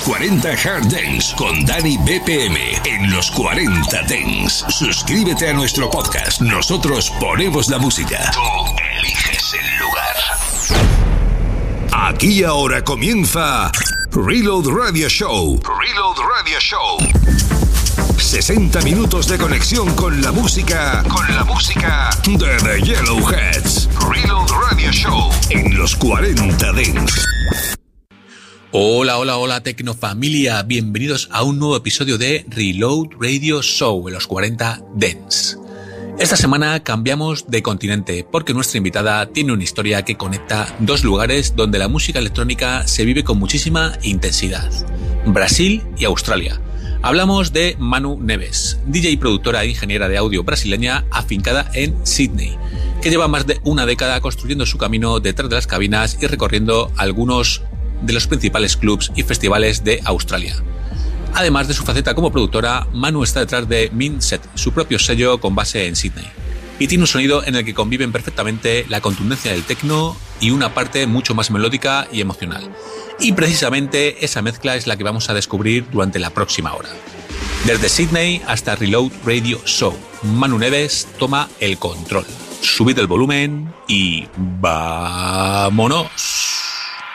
40 Hard Dance con Dani BPM en los 40 Dance. Suscríbete a nuestro podcast. Nosotros ponemos la música. Tú eliges el lugar. Aquí y ahora comienza Reload Radio Show. Reload Radio Show. 60 minutos de conexión con la música de The Yellowheads. Reload Radio Show en los 40 Dance. Hola Tecnofamilia, bienvenidos a un nuevo episodio de Reload Radio Show en los 40 Dance. Esta semana cambiamos de continente porque nuestra invitada tiene una historia que conecta dos lugares donde la música electrónica se vive con muchísima intensidad: Brasil y Australia. Hablamos de Manu Neves, DJ y productora e ingeniera de audio brasileña afincada en Sydney, que lleva más de una década construyendo su camino detrás de las cabinas y recorriendo algunos de los principales clubs y festivales de Australia. Además de su faceta como productora, Manu está detrás de Mindset, su propio sello con base en Sydney, y tiene un sonido en el que conviven perfectamente la contundencia del techno y una parte mucho más melódica y emocional. Y precisamente esa mezcla es la que vamos a descubrir durante la próxima hora. Desde Sydney hasta Reload Radio Show, Manu Neves toma el control. Subid el volumen y ¡vámonos!